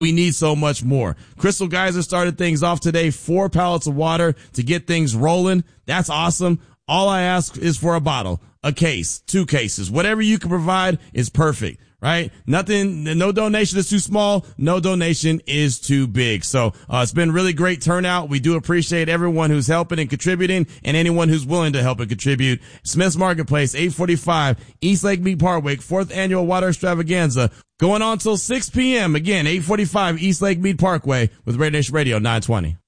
We need so much more. Crystal Geyser started things off today, 4 pallets of water to get things rolling. That's awesome. All I ask is for a bottle, a case, 2 cases. Whatever you can provide is perfect, right? Nothing, no donation is too small. No donation is too big. So, it's been really great turnout. We do appreciate everyone who's helping and contributing and anyone who's willing to help and contribute. Smith's Marketplace, 845 East Lake Mead Parkway, 4th annual water extravaganza. Going on till 6 p.m. Again, 845 East Lake Mead Parkway with Raider Nation Radio 920.